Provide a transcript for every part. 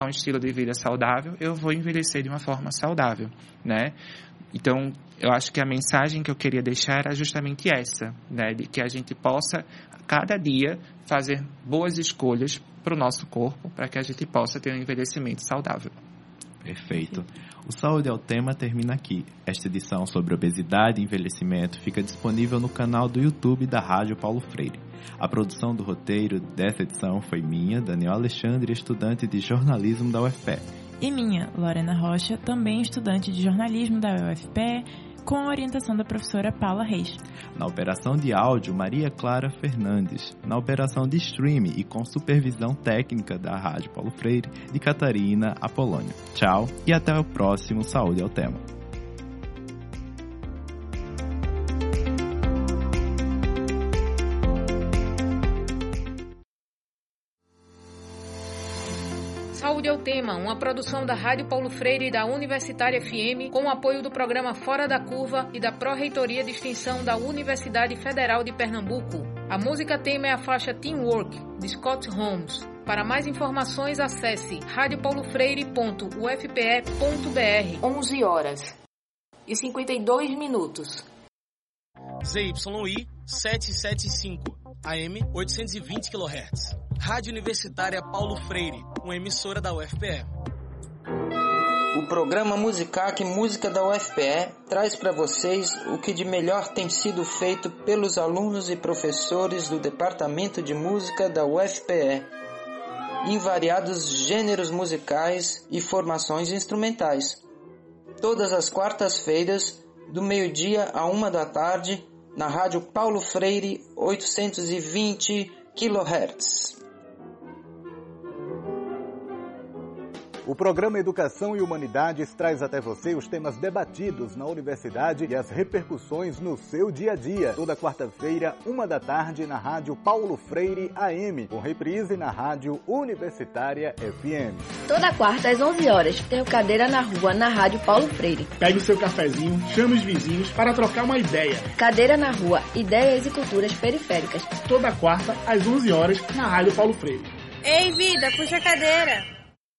um estilo de vida saudável, eu vou envelhecer de uma forma saudável, né? Então, eu acho que a mensagem que eu queria deixar era justamente essa, né? De que a gente possa, cada dia, fazer boas escolhas para o nosso corpo, para que a gente possa ter um envelhecimento saudável. Perfeito. O Saúde é o Tema termina aqui. Esta edição sobre obesidade e envelhecimento fica disponível no canal do YouTube da Rádio Paulo Freire. A produção do roteiro dessa edição foi minha, Daniel Alexandre, estudante de jornalismo da UFPE. E minha, Lorena Rocha, também estudante de jornalismo da UFPE, com a orientação da professora Paula Reis. Na operação de áudio, Maria Clara Fernandes. Na operação de streaming e com supervisão técnica da Rádio Paulo Freire, de Catarina Apolônio. Tchau e até o próximo Saúde é o Tema. Saúde é o Tema, uma produção da Rádio Paulo Freire e da Universitária FM, com o apoio do programa Fora da Curva e da Pró-Reitoria de Extensão da Universidade Federal de Pernambuco. A música tema é a faixa Teamwork, de Scott Holmes. Para mais informações, acesse radiopaulofreire.ufpe.br. 11h52. ZYI 775, AM 820 kHz. Rádio Universitária Paulo Freire, uma emissora da UFPE. O programa Musicac Música da UFPE traz para vocês o que de melhor tem sido feito pelos alunos e professores do Departamento de Música da UFPE, em variados gêneros musicais e formações instrumentais. Todas as quartas-feiras, do meio-dia à 13h, na Rádio Paulo Freire 820 kHz. O programa Educação e Humanidades traz até você os temas debatidos na universidade e as repercussões no seu dia a dia. Toda quarta-feira, 13h, na Rádio Paulo Freire AM, com reprise na Rádio Universitária FM. Toda quarta, às 11h, tem o Cadeira na Rua, na Rádio Paulo Freire. Pegue o seu cafezinho, chame os vizinhos para trocar uma ideia. Cadeira na Rua, Ideias e Culturas Periféricas. Toda quarta, às 11h, na Rádio Paulo Freire. Ei, vida, puxa a cadeira.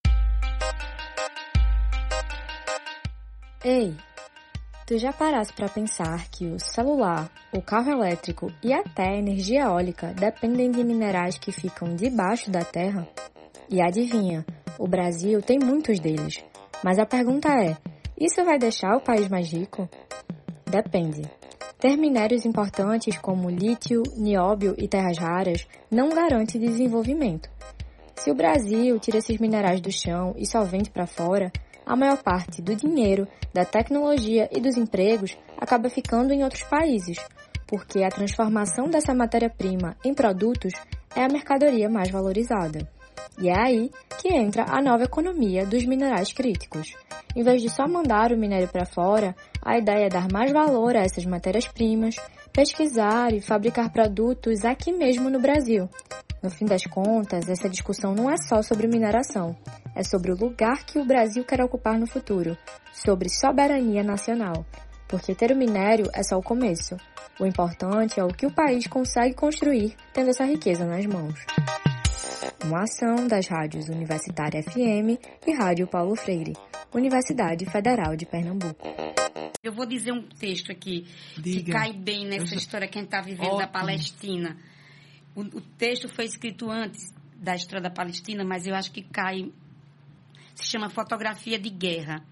Ei, tu já paraste para pensar que o celular, o carro elétrico e até a energia eólica dependem de minerais que ficam debaixo da terra? E adivinha, o Brasil tem muitos deles. Mas a pergunta é, isso vai deixar o país mais rico? Depende. Ter minérios importantes como lítio, nióbio e terras raras não garante desenvolvimento. Se o Brasil tira esses minerais do chão e só vende para fora, a maior parte do dinheiro, da tecnologia e dos empregos acaba ficando em outros países, porque a transformação dessa matéria-prima em produtos é a mercadoria mais valorizada. E é aí que entra a nova economia dos minerais críticos. Em vez de só mandar o minério para fora, a ideia é dar mais valor a essas matérias-primas, pesquisar e fabricar produtos aqui mesmo no Brasil. No fim das contas, essa discussão não é só sobre mineração, é sobre o lugar que o Brasil quer ocupar no futuro, sobre soberania nacional, porque ter o minério é só o começo. O importante é o que o país consegue construir tendo essa riqueza nas mãos. Uma ação das rádios Universitária FM e Rádio Paulo Freire, Universidade Federal de Pernambuco. Eu vou dizer um texto aqui que cai bem nessa história que a gente está vivendo da Palestina. O texto foi escrito antes da história da Palestina, mas eu acho que cai... Se chama Fotografia de Guerra.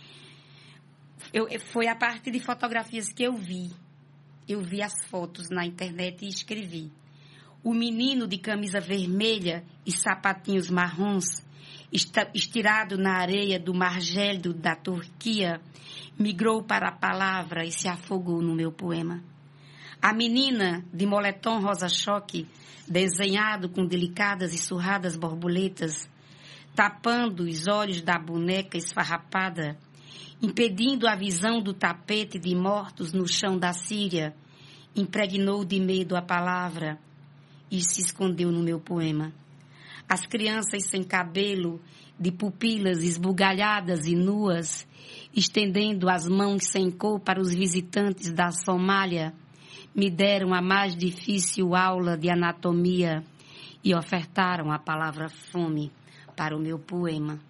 Foi a partir de fotografias que eu vi. Eu vi as fotos na internet e escrevi. O menino de camisa vermelha e sapatinhos marrons, estirado na areia do mar gélido da Turquia, migrou para a palavra e se afogou no meu poema. A menina de moletom rosa-choque, desenhado com delicadas e surradas borboletas, tapando os olhos da boneca esfarrapada, impedindo a visão do tapete de mortos no chão da Síria, impregnou de medo a palavra e se escondeu no meu poema. As crianças sem cabelo, de pupilas esbugalhadas e nuas, estendendo as mãos sem cor para os visitantes da Somália, me deram a mais difícil aula de anatomia e ofertaram a palavra fome para o meu poema.